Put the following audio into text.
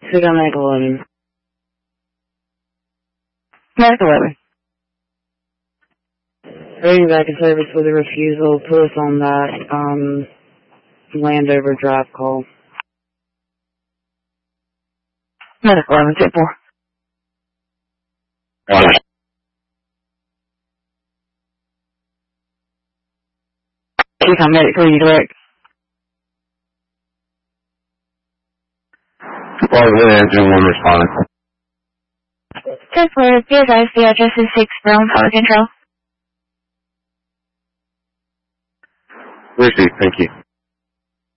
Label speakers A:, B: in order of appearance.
A: Sit on Medical 11.
B: Medical 11.
A: Bringing back a service with a refusal. Put us on that, Landover Drive call.
B: Medical 11, 10-4. Keep on Medical, you direct.
C: Well, the engine 1 responding.
B: 10-4, be advised the address is 6 Brown Power Control.
C: Received, thank you.